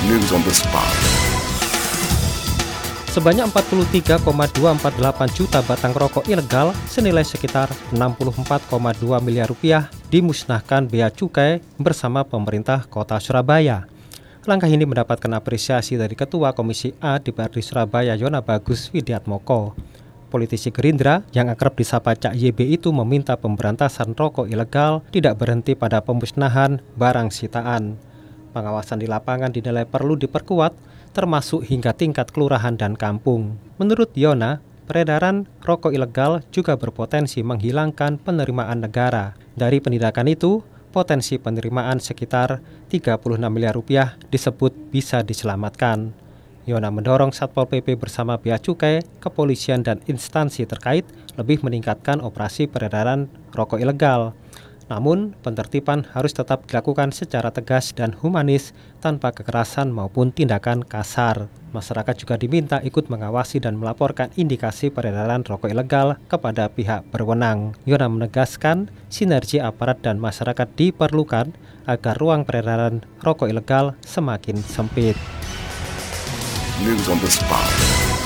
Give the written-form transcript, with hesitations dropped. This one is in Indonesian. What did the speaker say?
News on the spot. Sebanyak 43,248 juta batang rokok ilegal senilai sekitar 64,2 miliar rupiah dimusnahkan Bea Cukai bersama pemerintah Kota Surabaya. Langkah ini mendapatkan apresiasi dari Ketua Komisi A DPRD Surabaya Yona Bagus Widiatmoko. Politisi Gerindra yang akrab disapa Cak YB itu meminta pemberantasan rokok ilegal tidak berhenti pada pemusnahan barang sitaan. Pengawasan di lapangan dinilai perlu diperkuat, termasuk hingga tingkat kelurahan dan kampung. Menurut Yona, peredaran rokok ilegal juga berpotensi menghilangkan penerimaan negara. Dari penindakan itu, potensi penerimaan sekitar 36 miliar rupiah disebut bisa diselamatkan. Yona mendorong Satpol PP bersama Bea Cukai, kepolisian dan instansi terkait lebih meningkatkan operasi peredaran rokok ilegal. Namun, penertiban harus tetap dilakukan secara tegas dan humanis tanpa kekerasan maupun tindakan kasar. Masyarakat juga diminta ikut mengawasi dan melaporkan indikasi peredaran rokok ilegal kepada pihak berwenang. Yona menegaskan sinergi aparat dan masyarakat diperlukan agar ruang peredaran rokok ilegal semakin sempit. News on the spot.